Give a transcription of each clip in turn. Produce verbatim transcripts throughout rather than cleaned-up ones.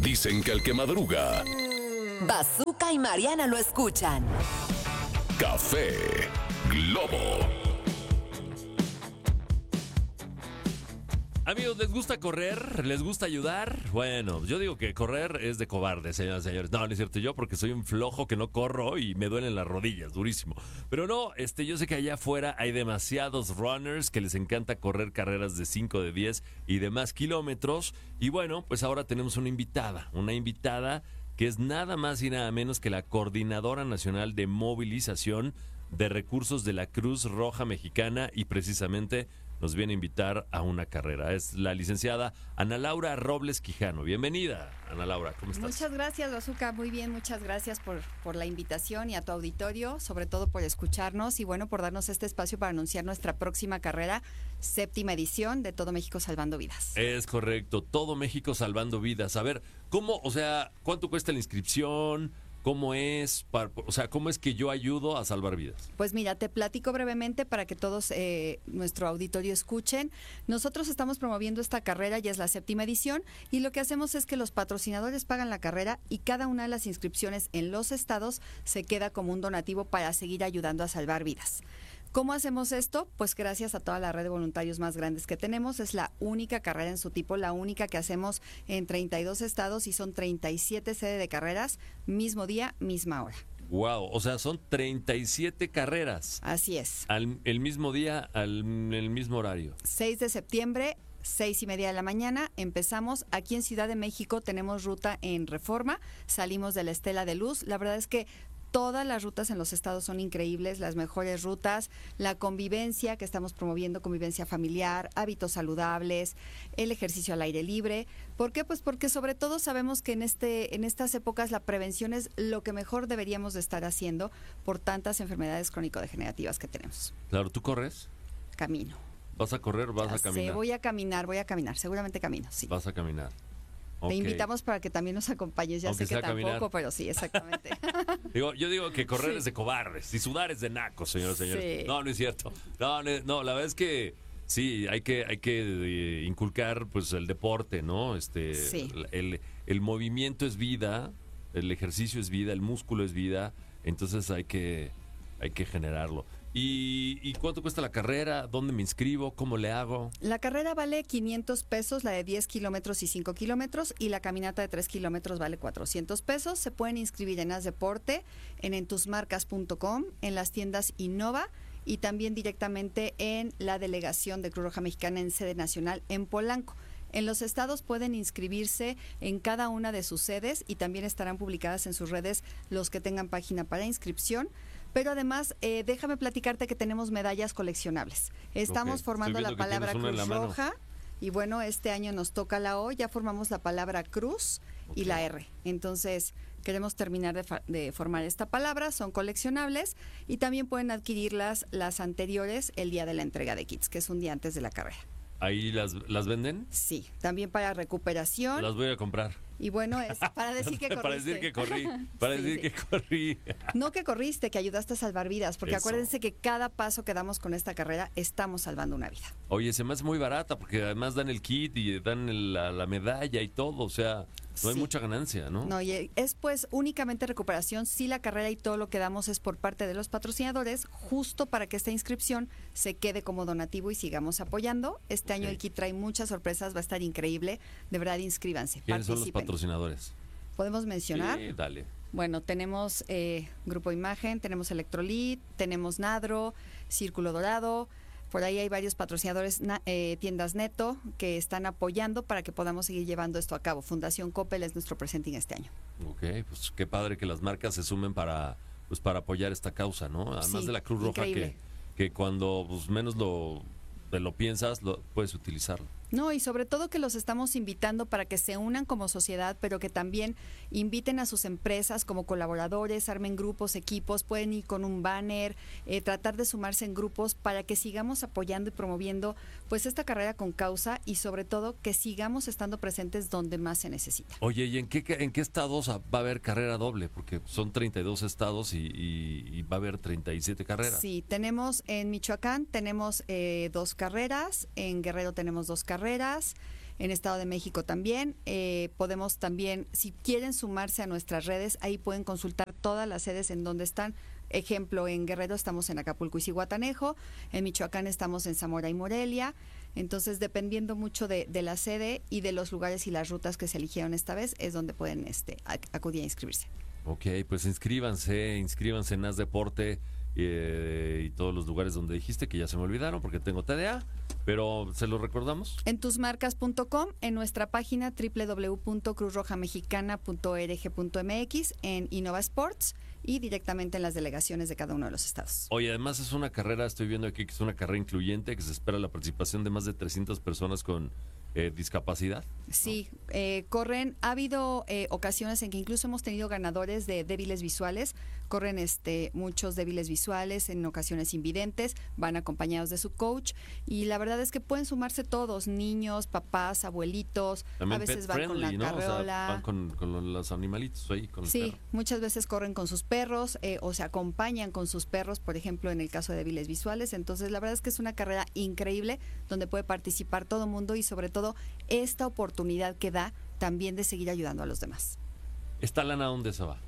Dicen que el que madruga, Bazooka y Mariana lo escuchan. Café Globo. Amigos, ¿les gusta correr? ¿Les gusta ayudar? Bueno, yo digo que correr es de cobardes, señoras y señores. No, no es cierto, yo porque soy un flojo que no corro y me duelen las rodillas, durísimo. Pero no, este, yo sé que allá afuera hay demasiados runners que les encanta correr carreras de cinco, de diez y de más kilómetros. Y bueno, pues ahora tenemos una invitada, una invitada que es nada más y nada menos que la Coordinadora Nacional de Movilización de Recursos de la Cruz Roja Mexicana, y precisamente nos viene a invitar a una carrera. Es la licenciada Ana Laura Robles Quijano. Bienvenida, Ana Laura, ¿cómo estás? Muchas gracias, Bazooka. Muy bien, muchas gracias por, por la invitación y a tu auditorio, sobre todo por escucharnos y bueno, por darnos este espacio para anunciar nuestra próxima carrera, séptima edición de Todo México Salvando Vidas. Es correcto, Todo México Salvando Vidas. A ver, ¿cómo, o sea, cuánto cuesta la inscripción? ¿Cómo es? Para, o sea, ¿cómo es que yo ayudo a salvar vidas? Pues mira, te platico brevemente para que todos eh, nuestro auditorio escuchen. Nosotros estamos promoviendo esta carrera, ya es la séptima edición, y lo que hacemos es que los patrocinadores pagan la carrera y cada una de las inscripciones en los estados se queda como un donativo para seguir ayudando a salvar vidas. ¿Cómo hacemos esto? Pues gracias a toda la red de voluntarios más grandes que tenemos. Es la única carrera en su tipo, la única que hacemos en treinta y dos estados y son treinta y siete sedes de carreras, mismo día, misma hora. Wow, o sea, son treinta y siete carreras. Así es. Al, el mismo día, al el mismo horario. seis de septiembre, seis y media de la mañana, empezamos. Aquí en Ciudad de México tenemos ruta en Reforma, salimos de la Estela de Luz. La verdad es que todas las rutas en los estados son increíbles, las mejores rutas, la convivencia que estamos promoviendo, convivencia familiar, hábitos saludables, el ejercicio al aire libre. ¿Por qué? Pues porque sobre todo sabemos que en este en estas épocas la prevención es lo que mejor deberíamos de estar haciendo por tantas enfermedades crónico-degenerativas que tenemos. Claro, ¿tú corres? Camino. ¿Vas a correr? ¿Vas Ya a caminar? sé, voy a caminar, voy a caminar, seguramente camino, sí. Vas a caminar. Te Okay. invitamos para que también nos acompañes, ya Aunque sé que sea tampoco, caminar. pero sí, exactamente. Digo, yo digo que correr Sí. es de cobardes y sudar es de nacos, señores y señores. Sí. No, no es cierto. No, no, no, la verdad es que sí, hay que, hay que eh, inculcar pues el deporte, ¿no? Este, Sí. el, el movimiento es vida, el ejercicio es vida, el músculo es vida, entonces hay que, hay que generarlo. ¿Y, ¿Y cuánto cuesta la carrera? ¿Dónde me inscribo? ¿Cómo le hago? La carrera vale quinientos pesos, la de diez kilómetros y cinco kilómetros, y la caminata de tres kilómetros vale cuatrocientos pesos. Se pueden inscribir en As Deporte, en entusmarcas punto com, en las tiendas Innova y también directamente en la delegación de Cruz Roja Mexicana en sede nacional en Polanco. En los estados pueden inscribirse en cada una de sus sedes y también estarán publicadas en sus redes los que tengan página para inscripción. Pero además, eh, déjame platicarte que tenemos medallas coleccionables. Estamos Ok, formando estoy la viendo que palabra tienes una en Cruz la mano. Roja y bueno, este año nos toca la O, ya formamos la palabra Cruz y Ok. la R. Entonces, queremos terminar de, fa- de formar esta palabra, son coleccionables y también pueden adquirirlas las anteriores el día de la entrega de kits, que es un día antes de la carrera. ¿Ahí las, las venden? Sí, también para recuperación Las voy a comprar. y bueno, es para decir que corriste. Para decir que corrí. Para Sí, decir sí. que corrí. No que corriste, que ayudaste a salvar vidas, porque Eso. acuérdense que cada paso que damos con esta carrera estamos salvando una vida. Oye, se me hace muy barata porque además dan el kit y dan el- la, la medalla y todo. O sea, no hay Sí. mucha ganancia, ¿no? No, y es pues únicamente recuperación, sí la carrera y todo lo que damos es por parte de los patrocinadores, justo para que esta inscripción se quede como donativo y sigamos apoyando. Este año Ok. el kit trae muchas sorpresas, va a estar increíble, de verdad inscríbanse, ¿Quiénes son los participen. patrocinadores? ¿Podemos mencionar? Sí, dale. Bueno, tenemos eh, Grupo Imagen, tenemos Electrolit, tenemos Nadro, Círculo Dorado. Por ahí hay varios patrocinadores, na- eh, tiendas Neto, que están apoyando para que podamos seguir llevando esto a cabo. Fundación Coppel es nuestro presenting este año. Ok, pues qué padre que las marcas se sumen para, pues, para apoyar esta causa, ¿no? Además Sí, de la Cruz Roja que, increíble. que cuando pues, menos lo, te lo piensas, lo, puedes utilizarlo. No, y sobre todo que los estamos invitando para que se unan como sociedad, pero que también inviten a sus empresas como colaboradores, armen grupos, equipos, pueden ir con un banner, eh, tratar de sumarse en grupos para que sigamos apoyando y promoviendo pues esta carrera con causa y sobre todo que sigamos estando presentes donde más se necesita. Oye, ¿y en qué, en qué estados va a haber carrera doble? Porque son treinta y dos estados y, y- y va a haber treinta y siete carreras. Sí, tenemos en Michoacán tenemos eh, dos carreras, en Guerrero tenemos dos carreras, en Estado de México también. Eh, podemos también, si quieren sumarse a nuestras redes, ahí pueden consultar todas las sedes en donde están. Ejemplo, en Guerrero estamos en Acapulco y Zihuatanejo, en Michoacán estamos en Zamora y Morelia. Entonces, dependiendo mucho de, de la sede y de los lugares y las rutas que se eligieron esta vez, es donde pueden este, acudir a inscribirse. Ok, pues inscríbanse, inscríbanse en Haz Deporte eh, y todos los lugares donde dijiste, que ya se me olvidaron porque tengo T D A, pero ¿se los recordamos? En tusmarcas punto com, en nuestra página doble u doble u doble u punto cruz roja mexicana punto org punto m x, en Innova Sports y directamente en las delegaciones de cada uno de los estados. Oye, además es una carrera, estoy viendo aquí que es una carrera incluyente, que se espera la participación de más de trescientas personas con eh, discapacidad. Sí, eh, corren, ha habido eh, ocasiones en que incluso hemos tenido ganadores de débiles visuales, corren este muchos débiles visuales, en ocasiones invidentes, van acompañados de su coach y la verdad es que pueden sumarse todos, niños, papás, abuelitos, También a veces pet van friendly, con la ¿no? O sea, carreola. van con, con los animalitos ahí, con el Sí, perro. muchas veces corren con sus perros eh, o se acompañan con sus perros, por ejemplo, en el caso de débiles visuales. Entonces, la verdad es que es una carrera increíble donde puede participar todo mundo y sobre todo esta oportunidad que da también de seguir ayudando a los demás. ¿Esta lana dónde se va?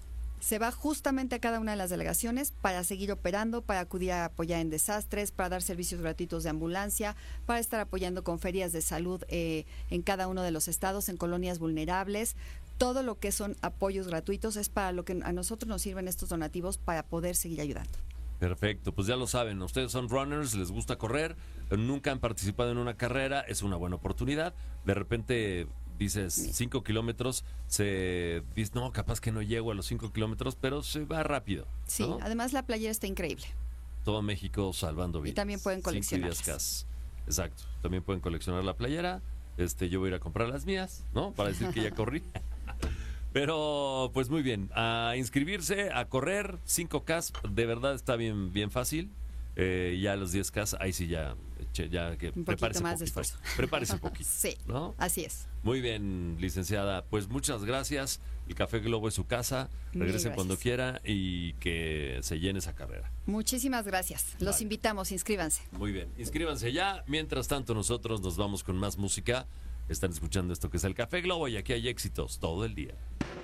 Se va justamente a cada una de las delegaciones para seguir operando, para acudir a apoyar en desastres, para dar servicios gratuitos de ambulancia, para estar apoyando con ferias de salud eh, en cada uno de los estados, en colonias vulnerables. Todo lo que son apoyos gratuitos es para lo que a nosotros nos sirven estos donativos para poder seguir ayudando. Perfecto, pues ya lo saben, ustedes son runners, les gusta correr, nunca han participado en una carrera, es una buena oportunidad. De repente dices cinco kilómetros, se dice, no, capaz que no llego a los cinco kilómetros, pero se va rápido. Sí, ¿no? además la playera está increíble. Todo México salvando vidas. Y también pueden coleccionarlas. Cinco y diez K. Exacto, también pueden coleccionar la playera. Este, yo voy a ir a comprar las mías, ¿no? Para decir que ya corrí. Pero, pues muy bien, a inscribirse, a correr, cinco K, de verdad está bien, bien fácil. Eh, ya a los diez K, ahí sí ya, ya que un prepárese poquito más de poquito, esfuerzo. prepárese un poquito. Sí, ¿no? así es. Muy bien, licenciada, pues muchas gracias. El Café Globo es su casa, Mil regresen gracias. cuando quiera y que se llene esa carrera. Muchísimas gracias. Los Vale. invitamos, inscríbanse. Muy bien, inscríbanse ya. Mientras tanto, nosotros nos vamos con más música. Están escuchando esto que es el Café Globo y aquí hay éxitos todo el día.